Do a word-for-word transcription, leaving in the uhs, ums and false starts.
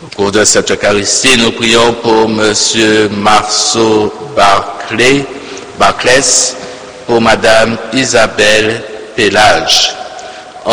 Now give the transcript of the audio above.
Au cours de cette Eucharistie, nous prions pour Monsieur Marceau Barclay, Barclès, pour Madame Isabelle Pélage.